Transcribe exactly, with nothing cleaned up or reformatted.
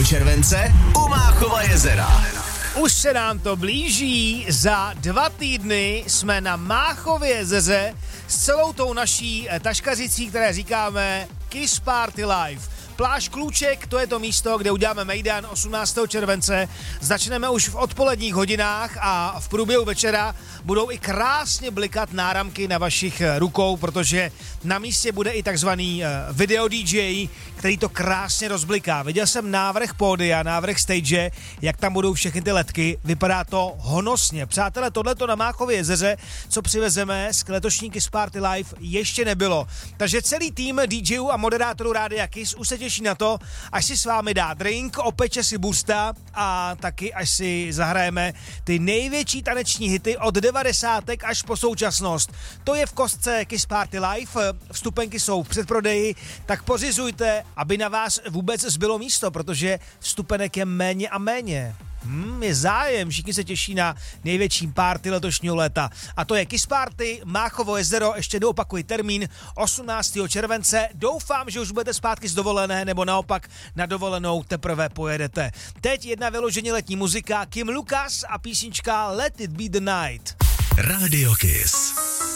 července u Máchova jezera. Už se nám to blíží, za dva týdny jsme na Máchově jezeře s celou tou naší taškařicí, které říkáme Kiss Party Live. Pláž Klůček, to je to místo, kde uděláme mejdan osmnáctého července. Začneme už v odpoledních hodinách a v průběhu večera budou i krásně blikat náramky na vašich rukou, protože na místě bude i takzvaný video D J, který to krásně rozbliká. Viděl jsem návrh pódia, návrh stage, jak tam budou všechny ty ledky. Vypadá to honosně. Přátelé, tohleto na Máchově jezeře, co přivezeme z letošní Kiss Party Live, ještě nebylo. Takže celý tým DJů a moderátorů Rádia Kiss už se těší na to, až si s vámi dá drink, opeče si busta a taky až si zahrajeme ty největší taneční hity od devadesátek až po současnost. To je v kostce Kiss Party Live, vstupenky jsou v předprodeji, tak pořizujte, aby na vás vůbec zbylo místo, protože vstupenek je méně a méně. Hmm, je zájem, všichni se těší na největší party letošního léta. A to je Kiss Party, Máchovo jezero, ještě doopakuji termín, osmnáctého července. Doufám, že už budete zpátky z dovolené, nebo naopak na dovolenou teprve pojedete. Teď jedna vyloženě letní muzika, Kim Lucas a písnička Let It Be The Night. Radio Kiss.